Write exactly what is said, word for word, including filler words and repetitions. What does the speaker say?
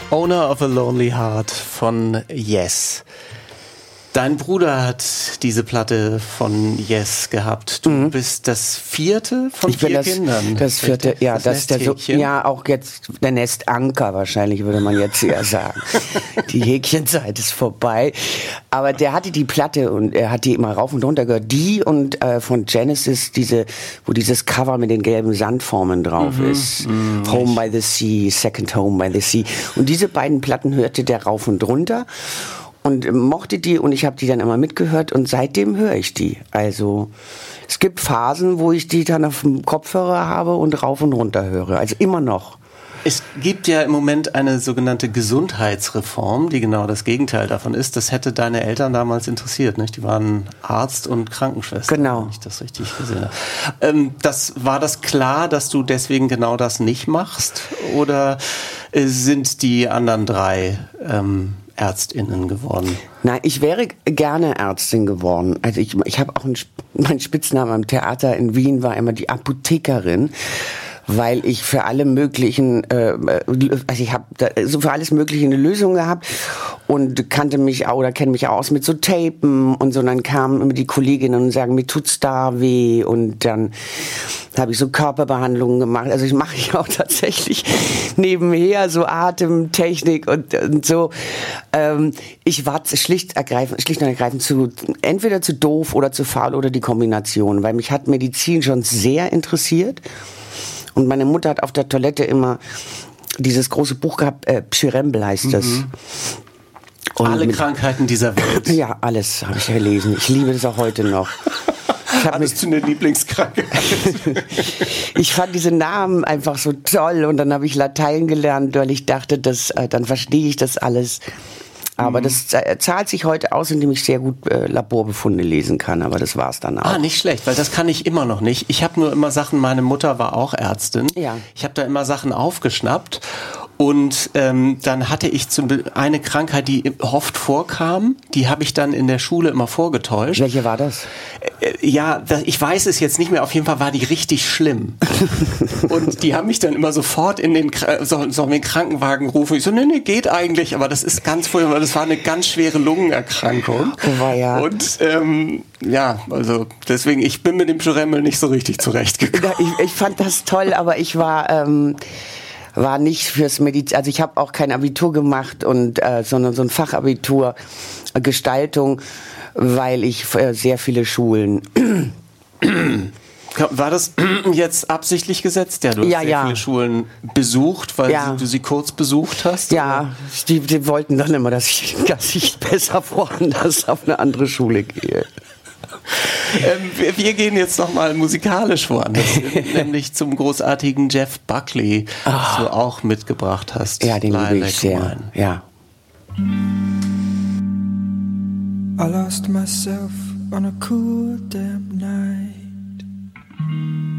Owner of a Lonely Heart von Yes. Dein Bruder hat diese Platte von Yes gehabt. Du mhm. bist das vierte von ich vier bin das, Kindern. Das vierte, ja, das, das ist der so, ja auch jetzt der Nestanker wahrscheinlich würde man jetzt eher sagen. Die Häkchenzeit ist vorbei. Aber der hatte die Platte und er hat die immer rauf und runter gehört. Die und äh, von Genesis diese, wo dieses Cover mit den gelben Sandformen drauf mhm. ist. Mhm. Home by the Sea, Second Home by the Sea. Und diese beiden Platten hörte der rauf und runter. Und mochte die und ich habe die dann immer mitgehört und seitdem höre ich die. Also es gibt Phasen, wo ich die dann auf dem Kopfhörer habe und rauf und runter höre. Also immer noch. Es gibt ja im Moment eine sogenannte Gesundheitsreform, die genau das Gegenteil davon ist. Das hätte deine Eltern damals interessiert, nicht? Die waren Arzt und Krankenschwester, genau. wenn ich das richtig gesehen habe. Ähm, das, war das klar, dass du deswegen genau das nicht machst? Oder äh, sind die anderen drei ähm, ÄrztInnen geworden? Nein, ich wäre gerne Ärztin geworden. Also ich, ich habe auch einen, mein Spitzname am Theater in Wien war immer die Apothekerin, weil ich für alle möglichen, äh, also ich habe so für alles Mögliche eine Lösung gehabt und kannte mich auch oder kenne mich auch aus mit so Tapen und so. Und dann kamen immer die Kolleginnen und sagen, mir tut's da weh und dann habe ich so Körperbehandlungen gemacht. Also ich mache ich auch tatsächlich nebenher so Atemtechnik und, und so. Ähm, ich war schlicht ergreifend, schlicht und ergreifend zu entweder zu doof oder zu faul oder die Kombination, weil mich hat Medizin schon sehr interessiert. Und meine Mutter hat auf der Toilette immer dieses große Buch gehabt, äh, Pschyrembel heißt das. Mhm. Alle mit, Krankheiten dieser Welt. Ja, alles habe ich gelesen. Ich liebe das auch heute noch. Hattest du eine Lieblingskrankheit? Ich fand diese Namen einfach so toll und dann habe ich Latein gelernt, weil ich dachte, dass, äh, dann verstehe ich das alles. Aber das zahlt sich heute aus, indem ich sehr gut äh, Laborbefunde lesen kann. Aber das war's dann auch. Ah, nicht schlecht, weil das kann ich immer noch nicht. Ich habe nur immer Sachen, meine Mutter war auch Ärztin. Ja. Ich habe da immer Sachen aufgeschnappt. Und ähm, dann hatte ich zum, eine Krankheit, die oft vorkam, die habe ich dann in der Schule immer vorgetäuscht. Welche war das? Äh, ja, das, ich weiß es jetzt nicht mehr. Auf jeden Fall war die richtig schlimm. Und die haben mich dann immer sofort in den, sollen so den Krankenwagen rufen. Ich so, nee, nee, geht eigentlich. Aber das ist ganz furchtbar, das war eine ganz schwere Lungenerkrankung. Oh, war ja. Und ähm, ja, also deswegen, ich bin mit dem Pschyrembel nicht so richtig zurechtgekommen. Ich, ich fand das toll, aber ich war... Ähm war nicht fürs Medizin, also ich habe auch kein Abitur gemacht und äh, sondern so ein Fachabitur äh, Gestaltung, weil ich äh, sehr viele Schulen. War das jetzt absichtlich gesetzt? Ja, du hast ja, sehr ja. viele Schulen besucht, weil ja. du sie kurz besucht hast? Ja, die, die wollten dann immer, dass ich, dass ich besser woanders auf eine andere Schule gehe. Ähm, wir, wir gehen jetzt nochmal musikalisch woanders, nämlich zum großartigen Jeff Buckley, oh. das du auch mitgebracht hast. Ja, den liebe ich sehr. Ja. I lost myself on a cool damn night.